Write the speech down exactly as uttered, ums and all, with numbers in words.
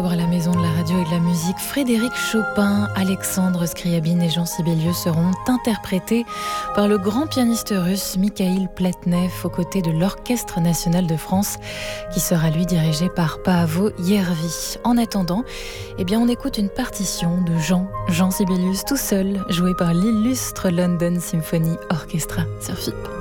À la maison de la radio et de la musique, Frédéric Chopin, Alexandre Scriabine et Jean Sibelius seront interprétés par le grand pianiste russe Mikhail Pletnev aux côtés de l'Orchestre national de France qui sera lui dirigé par Paavo Järvi. En attendant, eh bien on écoute une partition de Jean, Jean Sibelius tout seul, jouée par l'illustre London Symphony Orchestra sur F I P.